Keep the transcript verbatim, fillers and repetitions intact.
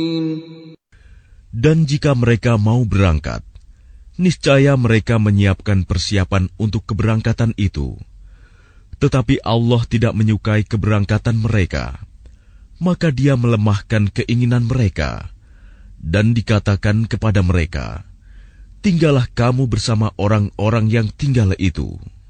Dan jika mereka mau berangkat, niscaya mereka menyiapkan persiapan untuk keberangkatan itu. Tetapi Allah tidak menyukai keberangkatan mereka, maka Dia melemahkan keinginan mereka, dan dikatakan kepada mereka, "Tinggallah kamu bersama orang-orang yang tinggal itu."